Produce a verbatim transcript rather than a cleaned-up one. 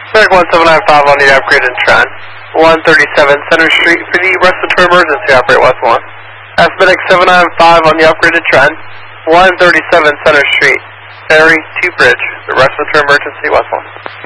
Medic one seven nine five on the upgraded trend. one thirty-seven Center Street for the respiratory emergency, operate West one. That's Medic seven nine five on the upgraded trend. one thirty-seven Center Street. Ferry to Bridge, the respiratory emergency, West one.